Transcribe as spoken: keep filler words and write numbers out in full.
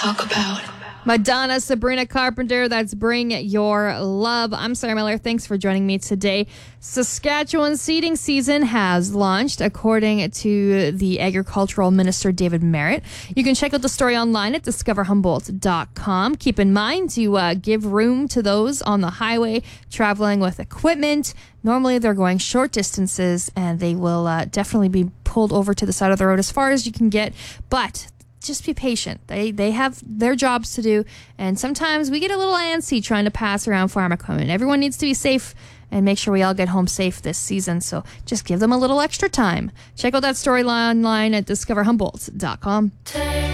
talk about. Madonna, Sabrina Carpenter, that's Bring Your Love. I'm Sarah Miller. Thanks for joining me today. Saskatchewan seeding season has launched, according to the Agricultural Minister, David Merritt. You can check out the story online at discover humboldt dot com. Keep in mind to uh, give room to those on the highway traveling with equipment. Normally, they're going short distances, and they will uh, definitely be pulled over to the side of the road as far as you can get. But just be patient. They they have their jobs to do, and sometimes we get a little antsy trying to pass around farm equipment. Everyone needs to be safe and make sure we all get home safe this season, so just give them a little extra time. Check out that storyline online at discover humboldt dot com.